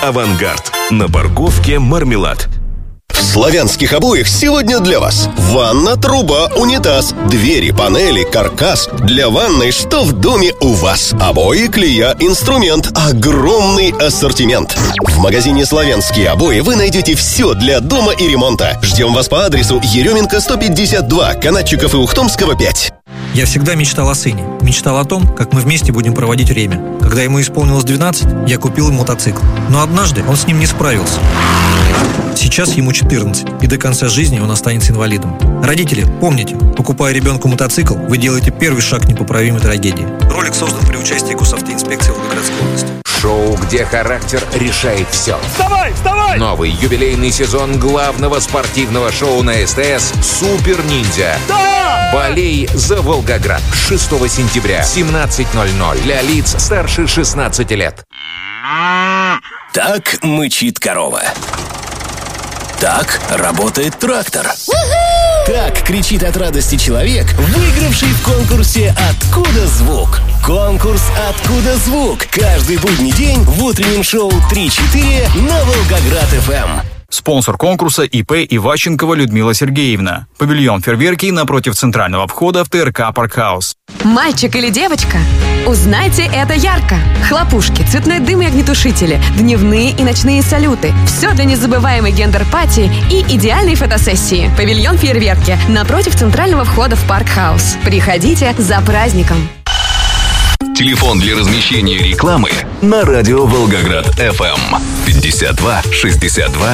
«Авангард». На парковке «Мармелад». В славянских обоях сегодня для вас ванна, труба, унитаз, двери, панели, каркас. Для ванной что в доме у вас? Обои, клея, инструмент. Огромный ассортимент. В магазине «Славянские обои» вы найдете все для дома и ремонта. Ждем вас по адресу Еременко 152, Канатчиков и Ухтомского 5. Я всегда мечтал о сыне. Мечтал о том, как мы вместе будем проводить время. Когда ему исполнилось 12, я купил ему мотоцикл. Но однажды он с ним не справился. Сейчас ему 14, и до конца жизни он останется инвалидом. Родители, помните, покупая ребенку мотоцикл, вы делаете первый шаг к непоправимой трагедии. Ролик создан при участии госавтоинспекции Волгоградской области. Шоу, где характер решает все. Вставай, вставай! Новый юбилейный сезон главного спортивного шоу на СТС «Супер Ниндзя». Да! Болей за Волгоград. 6 сентября, 17:00. Для лиц старше 16 лет. Так мычит корова. Так работает трактор. Так кричит от радости человек, выигравший в конкурсе «Откуда звук?». Конкурс «Откуда звук?» каждый будний день в утреннем шоу 3-4 на Волгоград-ФМ. Спонсор конкурса ИП Иващенкова Людмила Сергеевна. Павильон фейерверки напротив центрального входа в ТРК «Паркхаус». Мальчик или девочка? Узнайте это ярко. Хлопушки, цветной дым и огнетушители, дневные и ночные салюты. Все для незабываемой гендер-пати и идеальной фотосессии. Павильон фейерверки напротив центрального входа в Паркхаус. Приходите за праздником. Телефон для размещения рекламы на радио Волгоград ФМ 52 62